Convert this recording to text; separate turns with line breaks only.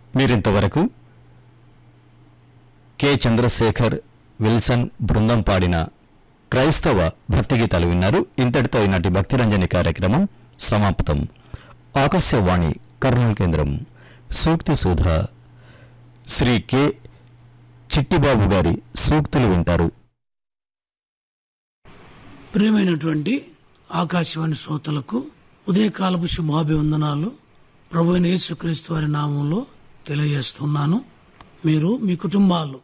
మీరింతవరకు K Chandrasekhar Wilson బృందం పాడిన క్రైస్తవ భక్తి గీతాలు విన్నారు. ఇంతటితో ఈనాటి భక్తిరంజని కార్యక్రమం సమాప్తం. ఆకాశవాణి కర్నూలు కేంద్రం. సూక్తి సుధ శ్రీ కె చిట్టిబాబు గారి సూక్తులు వింటారు.
ప్రియమైనటువంటి ఆకాశవాణి శ్రోతలకు ఉదయకాలపు శుభాభివందనాలు ప్రభువైన యేసుక్రీస్తు వారి నామంలో తెలియజేస్తున్నాను. మీరు మీ కుటుంబాలు